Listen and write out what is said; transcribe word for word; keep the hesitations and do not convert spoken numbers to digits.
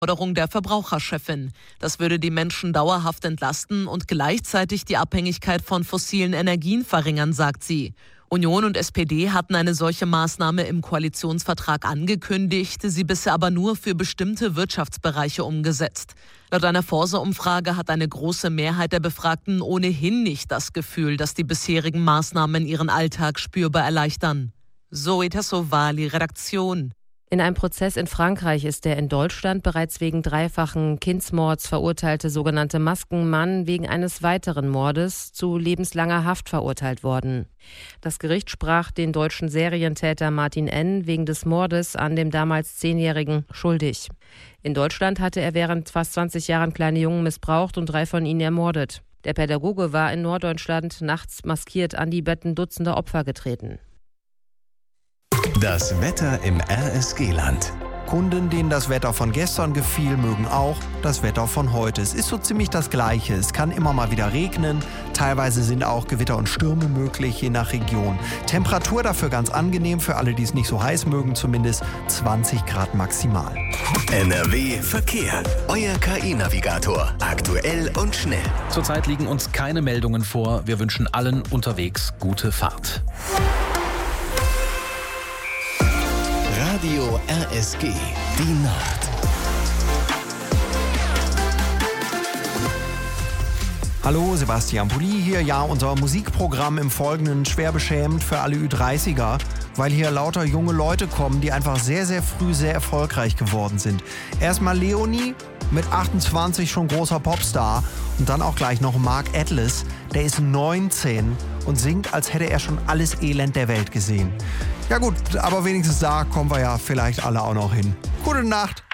Forderung der Verbraucherchefin. Das würde die Menschen dauerhaft entlasten und gleichzeitig die Abhängigkeit von fossilen Energien verringern, sagt sie. Union und S P D hatten eine solche Maßnahme im Koalitionsvertrag angekündigt, sie bisher aber nur für bestimmte Wirtschaftsbereiche umgesetzt. Laut einer Forsa-Umfrage hat eine große Mehrheit der Befragten ohnehin nicht das Gefühl, dass die bisherigen Maßnahmen ihren Alltag spürbar erleichtern. Zoe Tassovali, Redaktion. In einem Prozess in Frankreich ist der in Deutschland bereits wegen dreifachen Kindsmords verurteilte sogenannte Maskenmann wegen eines weiteren Mordes zu lebenslanger Haft verurteilt worden. Das Gericht sprach den deutschen Serientäter Martin N. wegen des Mordes an dem damals Zehnjährigen schuldig. In Deutschland hatte er während fast zwanzig Jahren kleine Jungen missbraucht und drei von ihnen ermordet. Der Pädagoge war in Norddeutschland nachts maskiert an die Betten dutzender Opfer getreten. Das Wetter im R S G-Land. Kunden, denen das Wetter von gestern gefiel, mögen auch das Wetter von heute. Es ist so ziemlich das Gleiche. Es kann immer mal wieder regnen. Teilweise sind auch Gewitter und Stürme möglich, je nach Region. Temperatur dafür ganz angenehm, für alle, die es nicht so heiß mögen, zumindest zwanzig Grad maximal. N R W Verkehr. Euer K I-Navigator. Aktuell und schnell. Zurzeit liegen uns keine Meldungen vor. Wir wünschen allen unterwegs gute Fahrt. Radio R S G, die Nacht. Hallo, Sebastian Pulli hier. Ja, unser Musikprogramm im Folgenden schwer beschämend für alle Ü dreißiger, weil hier lauter junge Leute kommen, die einfach sehr, sehr früh sehr erfolgreich geworden sind. Erstmal Leonie, mit achtundzwanzig schon großer Popstar, und dann auch gleich noch Mark Atlas, der ist neunzehn und singt, als hätte er schon alles Elend der Welt gesehen. Ja gut, aber wenigstens da kommen wir ja vielleicht alle auch noch hin. Gute Nacht!